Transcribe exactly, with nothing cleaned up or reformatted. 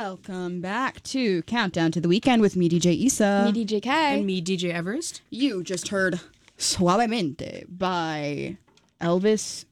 Welcome back to Countdown to the Weekend with me, D J Issa. Me, D J K. And me, D J Everest. You just heard Suavemente by Elvis